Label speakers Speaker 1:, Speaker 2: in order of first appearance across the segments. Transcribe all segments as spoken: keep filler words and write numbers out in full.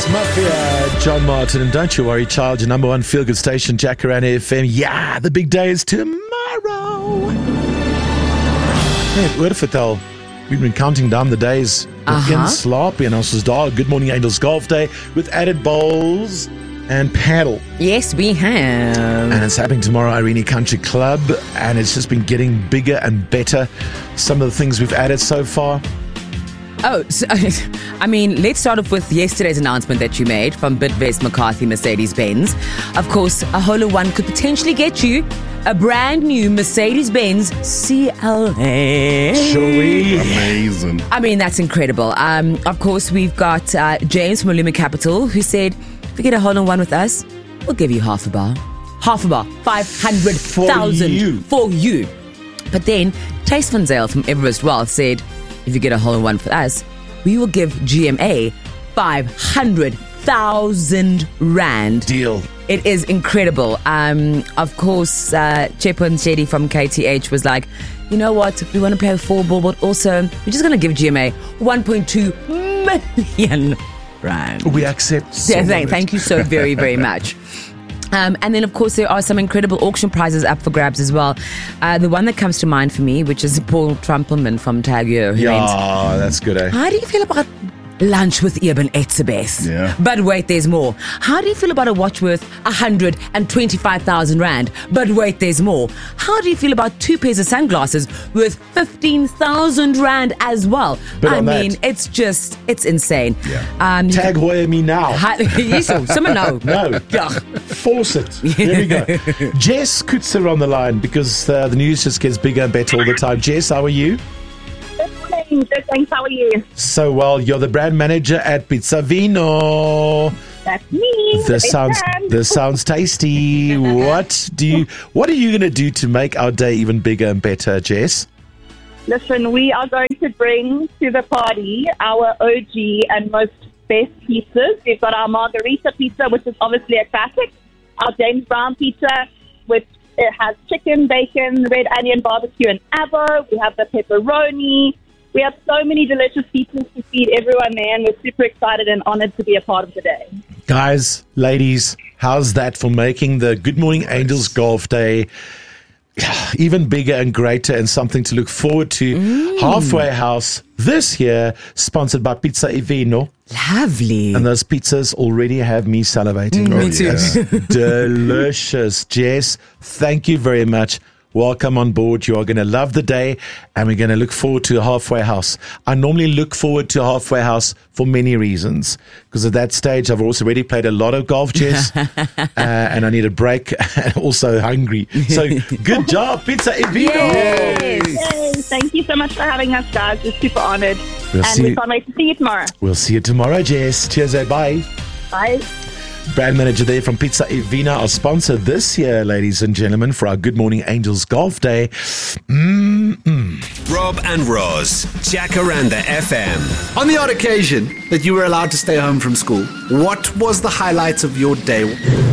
Speaker 1: Mafia, John Martin, and don't you worry, child, your number one feel-good station, Jacaranda F M. Yeah, the big day is tomorrow. Hey, hoor vertel, we've been counting down the days.
Speaker 2: Uh-huh.
Speaker 1: In slaap en ons is daar. Good Morning Angels Golf Day with added bowls and paddle.
Speaker 2: Yes, we have.
Speaker 1: And it's happening tomorrow at Irene Country Club, and it's just been getting bigger and better. Some of the things we've added so far.
Speaker 2: Oh, so, I mean, let's start off with yesterday's announcement that you made from Bidvest McCarthy Mercedes-Benz. Of course, a Holo One could potentially get you a brand new Mercedes-Benz C L A.
Speaker 1: Shall we?
Speaker 3: Amazing.
Speaker 2: I mean, that's incredible. Um, of course, we've got uh, James from Oluma Capital who said, if you get a Holo One with us, we'll give you half a bar. Half a bar. five hundred thousand
Speaker 1: For you.
Speaker 2: For you. But then, Tace Van Zyl from Everest Wealth said, if you get a Holo One for us, we will give G M A five hundred thousand rand.
Speaker 1: Deal.
Speaker 2: It is incredible. Um, of course, uh, Chepo Nshedi from K T H was like, you know what, we want to play a four ball, but also we're just going to give G M A one point two million rand.
Speaker 1: We accept.
Speaker 2: Yeah, thank, thank you so very, very much. Um, and then, of course, there are some incredible auction prizes up for grabs as well. Uh, the one that comes to mind for me, which is Paul Trumpelman from Tagio. who means,
Speaker 1: Yeah, that's good, eh?
Speaker 2: how do you feel about lunch with Eben Etzebeth?
Speaker 3: Yeah.
Speaker 2: But wait, there's more. How do you feel about a watch worth one hundred twenty-five thousand rand? But wait, there's more. How do you feel about two pairs of sunglasses worth fifteen thousand rand as well?
Speaker 1: But
Speaker 2: I
Speaker 1: on
Speaker 2: mean,
Speaker 1: that-
Speaker 2: it's just, it's insane.
Speaker 3: Yeah.
Speaker 2: Um, you
Speaker 1: Tag Hoya me now.
Speaker 2: Ha- yes, oh, someone know.
Speaker 1: No.
Speaker 2: Yeah.
Speaker 1: Force it. There we go. Jess Kutzer on the line because uh, the news just gets bigger and better all the time. Jess, how are you?
Speaker 4: Good morning. Good, thanks. How are you?
Speaker 1: So well. You're the brand manager at Pizza Vino.
Speaker 4: That's me.
Speaker 1: This
Speaker 4: Big
Speaker 1: sounds
Speaker 4: fan.
Speaker 1: this sounds tasty. What do you What are you going to do to make our day even bigger and better, Jess?
Speaker 4: Listen, we are going to bring to the party our O G and most best pizzas. We've got our margarita pizza, which is obviously a classic. Our James Brown pizza, which it has chicken, bacon, red onion, barbecue, and avo. We have the pepperoni. We have so many delicious pizzas to feed everyone there, and we're super excited and honored to be a part of the day.
Speaker 1: Guys, ladies, how's that for making the Good Morning Angels Golf Day even bigger and greater and something to look forward to? Mm. Halfway House this year, sponsored by Pizza e Vino.
Speaker 2: Lovely.
Speaker 1: And those pizzas already have me salivating.
Speaker 2: Mm, me too.
Speaker 1: Yes. Delicious. Jess, thank you very much. Welcome on board. You are going to love the day, and we're going to look forward to Halfway House. I normally look forward to Halfway House for many reasons, because at that stage I've also already played a lot of golf, Jess, uh, and I need a break, and also hungry. So good job, Pizza e Vino.
Speaker 2: Yes.
Speaker 4: Yay. Thank you so much for having us, guys. We're super honored.
Speaker 1: We'll
Speaker 4: and
Speaker 1: see
Speaker 4: we
Speaker 1: you.
Speaker 4: can't wait to see you tomorrow.
Speaker 1: We'll see you tomorrow, Jess. Cheers, eh? Bye.
Speaker 4: Bye.
Speaker 1: Brand manager there from Pizza e Vino, our sponsor this year, ladies and gentlemen, for our Good Morning Angels Golf Day. Mm-mm.
Speaker 5: Rob and Roz, Jacaranda F M.
Speaker 6: On the odd occasion that you were allowed to stay home from school, what was the highlight of your day?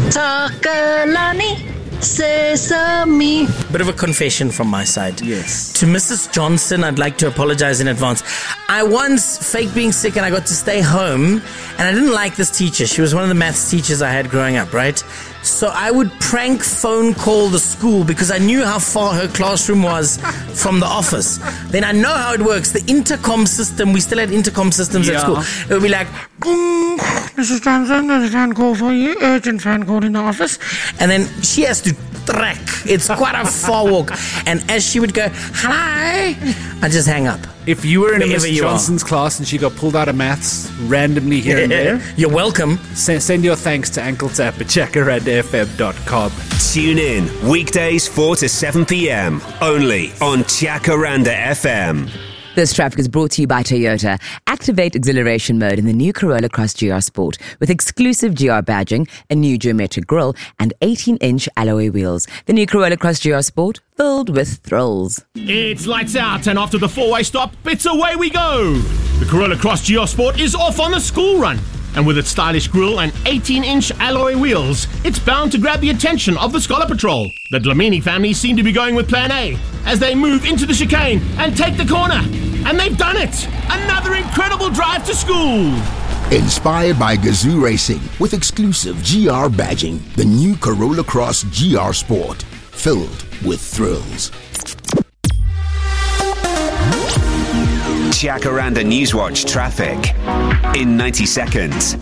Speaker 7: Takalani Sesame.
Speaker 8: Bit of a confession from my side.
Speaker 6: Yes.
Speaker 8: To Missus Johnson, I'd like to apologize in advance. I once faked being sick and I got to stay home, and I didn't like this teacher. She was one of the maths teachers I had growing up, right? So I would prank phone call the school because I knew how far her classroom was from the office. Then I know how it works. The intercom system, we still had intercom systems
Speaker 6: Yeah.
Speaker 8: at school. It would be like, "Mm, Missus Johnson, there's a phone call for you. Urgent phone call in the office." And then she has to trek. It's quite a far walk. And as she would go, "Hello," I just hang up.
Speaker 6: If you were in a
Speaker 8: Wherever
Speaker 6: Miss
Speaker 8: you
Speaker 6: Johnson's class and she got pulled out of maths randomly here and there,
Speaker 8: You're welcome.
Speaker 6: send, send your thanks to Uncle Tap at jacaranda f m dot com.
Speaker 5: Tune in weekdays four to seven p.m. only on Jacaranda F M.
Speaker 2: This traffic is brought to you by Toyota. Activate exhilaration mode in the new Corolla Cross G R Sport with exclusive G R badging, a new geometric grille, and eighteen-inch alloy wheels. The new Corolla Cross G R Sport, filled with thrills.
Speaker 9: It's lights out, and after the four-way stop, it's away we go. The Corolla Cross G R Sport is off on the school run. And with its stylish grille and eighteen-inch alloy wheels, it's bound to grab the attention of the Scholar Patrol. The Dlamini family seem to be going with Plan A as they move into the chicane and take the corner. And they've done it! Another incredible drive to school!
Speaker 3: Inspired by Gazoo Racing with exclusive G R badging. The new Corolla Cross G R Sport. Filled with thrills.
Speaker 5: Jacaranda Newswatch traffic in ninety seconds.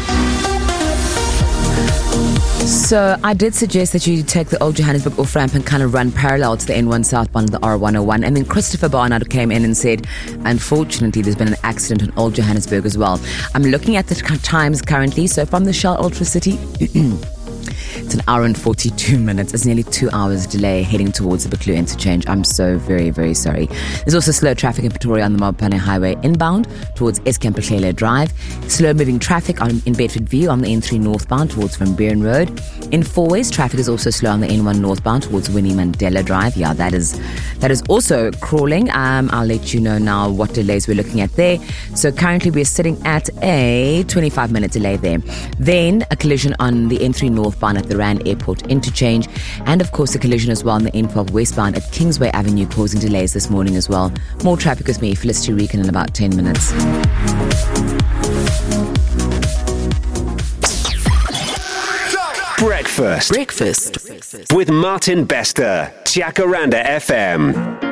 Speaker 2: So I did suggest that you take the old Johannesburg off ramp and kind of run parallel to the N one southbound of the R one oh one. And then Christopher Barnard came in and said, unfortunately, there's been an accident on Old Johannesburg as well. I'm looking at the times currently. So from the Shell Ultra City, it's an hour and forty-two minutes. It's nearly two hours delay heading towards the Buccleuch interchange. I'm so very, very sorry. There's also slow traffic in Pretoria on the Mopane Highway inbound towards Eskamperlele Drive. Slow moving traffic on, in Bedford View on the N three northbound towards Van Buren Road. In Fourways, traffic is also slow on the N one northbound towards Winnie Mandela Drive. Yeah, that is that is also crawling. Um, I'll let you know now what delays we're looking at there. So currently we're sitting at a twenty-five minute delay there. Then a collision on the N three northbound at the Rand Airport interchange, and of course a collision as well on the N twelve westbound at Kingsway Avenue, causing delays this morning as well. More traffic with me, Felicity Regan, in about ten minutes.
Speaker 5: Breakfast.
Speaker 2: Breakfast.
Speaker 5: With Martin Bester, Jacaranda F M.